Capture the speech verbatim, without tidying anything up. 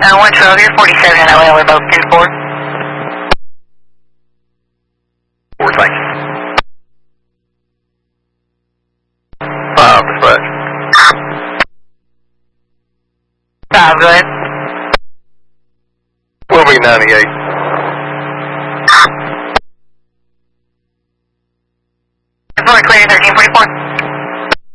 Uh, one twelve, you're forty-seven in L A, we're both ten four. Four, thank you. Five, dispatch. Five, go ahead. Will be ninety-eight. Floor clear, thirteen forty-four.